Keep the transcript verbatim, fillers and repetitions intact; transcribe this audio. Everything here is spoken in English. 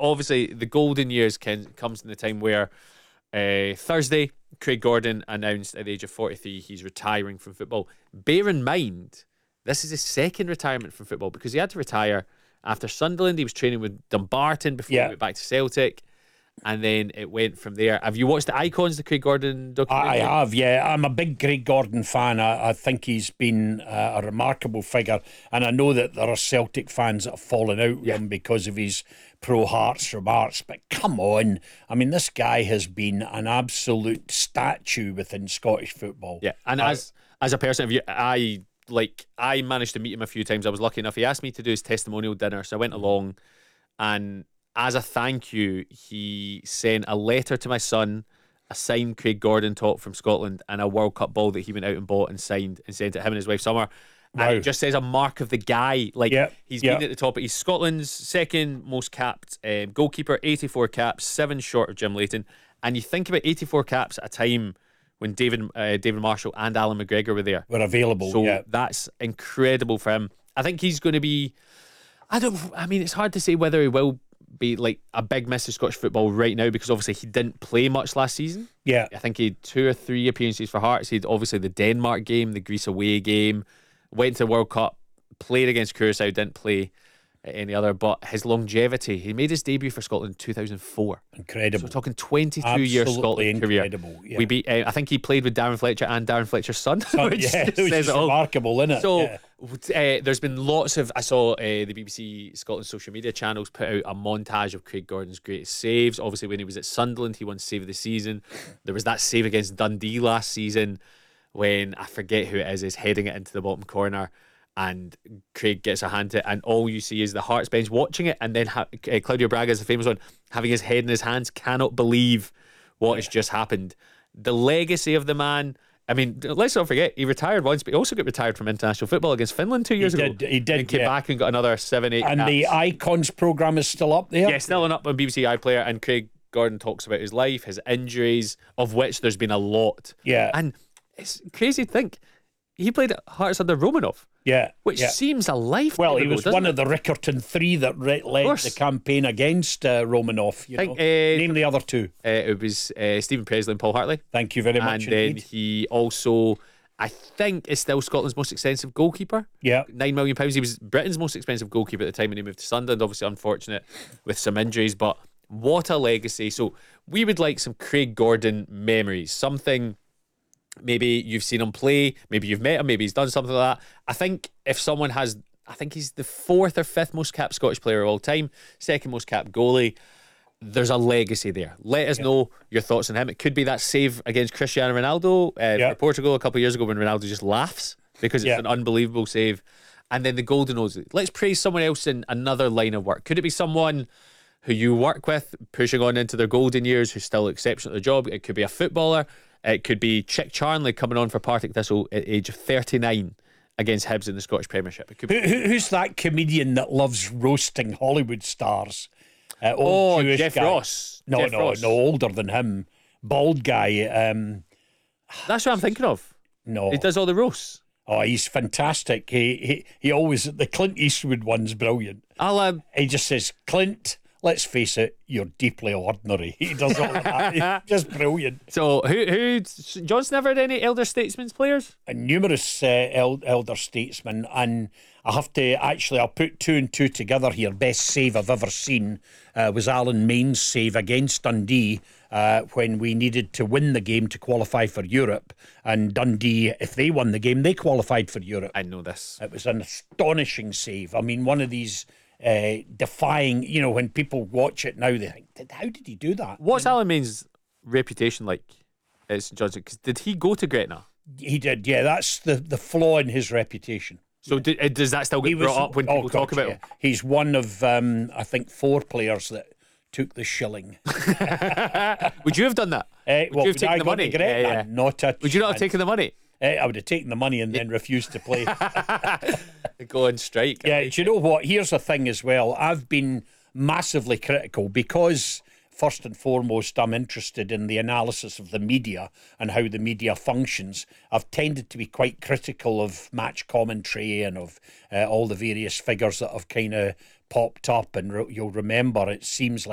obviously the golden years can, comes in the time where uh, Thursday, Craig Gordon announced at the age of forty-three he's retiring from football. Bear in mind, this is his second retirement from football because he had to retire after Sunderland. He was training with Dumbarton before yeah. he went back to Celtic. And then it went from there. Have you watched the Icons, the Craig Gordon documentary? I have, yeah. I'm a big Craig Gordon fan. I, I think he's been uh, a remarkable figure. And I know that there are Celtic fans that have fallen out with yeah. him because of his pro-Hearts remarks. But come on. I mean, this guy has been an absolute statue within Scottish football. Yeah, and I, as as a person, if you, I like I managed to meet him a few times. I was lucky enough. He asked me to do his testimonial dinner, so I went along, and as a thank you, he sent a letter to my son, a signed Craig Gordon top from Scotland, and a World Cup ball that he went out and bought and signed and sent to him and his wife Summer. Wow. And it just says a mark of the guy. Like yep. he's yep. been at the top. He's Scotland's second most capped um, goalkeeper, eighty-four caps, seven short of Jim Leighton. And you think about eighty-four caps at a time when David uh, David Marshall and Alan McGregor were there. Were available. So yeah. that's incredible for him. I think he's going to be. I don't. I mean, it's hard to say whether he will be like a big miss of Scottish football right now because obviously he didn't play much last season. Yeah, I think he had two or three appearances for Hearts. He had obviously the Denmark game, the Greece away game, went to the World Cup, played against Curaçao, didn't play any other, but his longevity, he made his debut for Scotland in two thousand four. Incredible. So we're talking twenty-two year Scotland incredible, career. Yeah. We beat, uh, I think he played with Darren Fletcher and Darren Fletcher's son, son which yeah, says which it is all. remarkable, isn't it? So yeah. uh, there's been lots of, I saw uh, the B B C Scotland social media channels put out a montage of Craig Gordon's greatest saves. Obviously when he was at Sunderland, he won save of the season. There was that save against Dundee last season when, I forget who it is, is heading it into the bottom corner and Craig gets a hand to it, and all you see is the Hearts bench watching it, and then ha- uh, Claudio Braga is the famous one, having his head in his hands, cannot believe what yeah. has just happened. The legacy of the man, I mean, let's not forget, he retired once, but he also got retired from international football against Finland two years he ago. Did, he did, and came yeah. back and got another seven, eight And caps. the Icons programme is still up there? Yeah, still on up on B B C iPlayer, and Craig Gordon talks about his life, his injuries, of which there's been a lot. Yeah. And it's crazy to think, he played at Hearts under Romanov. Yeah, which yeah. seems a lifetime Well, he ago, was one it? of the Rickerton three that re- led the campaign against uh, Romanov. You think, know? uh, Name the other two. Uh, it was uh, Stephen Presley and Paul Hartley. Thank you very much And then indeed. he also, I think, is still Scotland's most expensive goalkeeper. Yeah. Nine million pounds. He was Britain's most expensive goalkeeper at the time when he moved to Sunderland. Obviously unfortunate with some injuries, but what a legacy. So we would like some Craig Gordon memories. Something... Maybe you've seen him play, maybe you've met him, maybe he's done something like that. I think if someone has, I think he's the fourth or fifth most capped Scottish player of all time, second most capped goalie. There's a legacy there. Let us yeah. know your thoughts on him. It could be that save against Cristiano Ronaldo uh, yeah. for Portugal a couple of years ago when Ronaldo just laughs because it's yeah. an unbelievable save. And then the Golden Nose. Let's praise someone else in another line of work. Could it be someone who you work with, pushing on into their golden years, who's still exceptional at the job? It could be a footballer. It could be Chick Charnley coming on for Partick Thistle at age of thirty-nine against Hibs in the Scottish Premiership. It could be- who, who's that comedian that loves roasting Hollywood stars? Uh, oh, Jewish Jeff guy. Ross. No, Jeff no, Ross. no, older than him. Bald guy. Um, That's what I'm thinking of. No. He does all the roasts. Oh, he's fantastic. He he, he always, the Clint Eastwood one's brilliant. I'll, um, he just says, Clint, let's face it, you're deeply ordinary. He does all of that. He's just brilliant. So, who, who, John's never had any elder statesmen players? And numerous uh, el- elder statesmen, and I have to actually, I'll put two and two together here. Best save I've ever seen uh, was Alan Main's save against Dundee uh, when we needed to win the game to qualify for Europe. And Dundee, if they won the game, they qualified for Europe. I know this. It was an astonishing save. I mean, one of these uh, defying, you know, when people watch it now, they think, how did he do that? What's you know? Alan Main's reputation like at St John's? Because did he go to Gretna? He did, yeah. That's the, the flaw in his reputation. So do, does that still get he brought was, up when people oh, talk God, about yeah. him? He's one of, um, I think, four players that took the shilling. Would you have done that? Uh, would well, you have taken I the money? Yeah, yeah. Not a would you not have taken the money? Uh, I would have taken the money and then refused to play. Go on strike. Yeah, do you know what? Here's the thing as well. I've been massively critical because... First and foremost, I'm interested in the analysis of the media and how the media functions. I've tended to be quite critical of match commentary and of uh, all the various figures that have kind of popped up. And re- you'll remember, it seems like